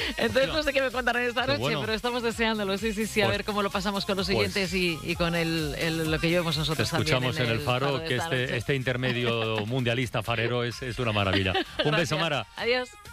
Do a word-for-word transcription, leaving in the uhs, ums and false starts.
Entonces no sé qué me contarán esta noche, bueno. pero estamos deseándolo. Sí, sí, sí, a Pues- ver cómo lo pasamos con los pues- oyentes y, y con el, el- lo que llevemos Te nosotros escuchamos también en el Faro, de que esta este, noche. este intermedio mundialista farero es, es una maravilla. Un beso, Gracias. Mara. Adiós.